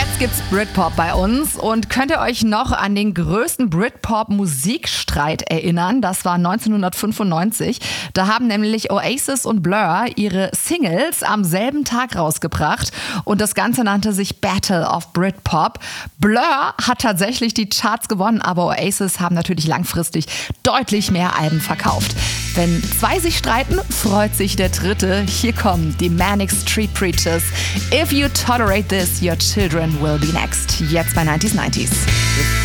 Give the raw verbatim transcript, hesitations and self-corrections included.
Jetzt gibt's Britpop bei uns und könnt ihr euch noch an den größten Britpop-Musikstreit erinnern? Das war neunzehnhundertfünfundneunzig. Da haben nämlich Oasis und Blur ihre Singles am selben Tag rausgebracht und das Ganze nannte sich Battle of Britpop. Blur hat tatsächlich die Charts gewonnen, aber Oasis haben natürlich langfristig deutlich mehr Alben verkauft. Wenn zwei sich streiten, freut sich der Dritte. Hier kommen die Manic Street Preachers. If you tolerate this, your children will be next. Jetzt bei neunzig neunzig.